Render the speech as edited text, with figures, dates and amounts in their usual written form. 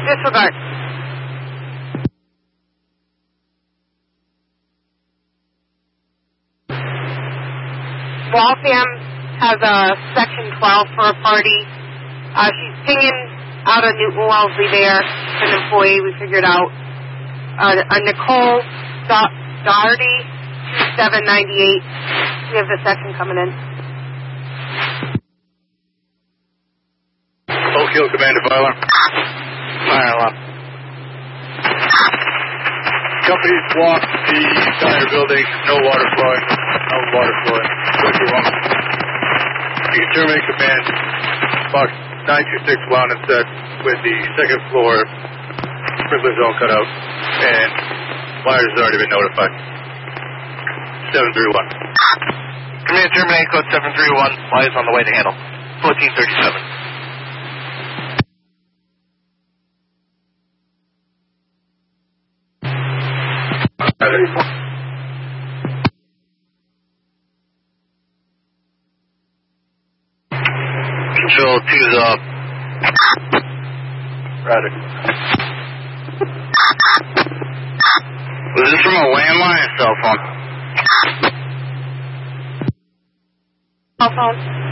Disregard. Waltham has a section 12 for a party. She's pinging out of Newton Wellesley there. An employee we figured out. A Nicole Doherty, 2798. We have the section coming in. Oak Hill, Commander Byler. Fire alarm. Companies blocked the entire building. No water flowing. No water flowing. What do you want? You can terminate command. Box 926 wound and set with the second floor sprinkler zone cut out. And fires has already been notified. 731. Command terminate code 731. Flies on the way to handle. 1437. Control 2's up. Roger. Was this from a landline or cell phone? Cell phone.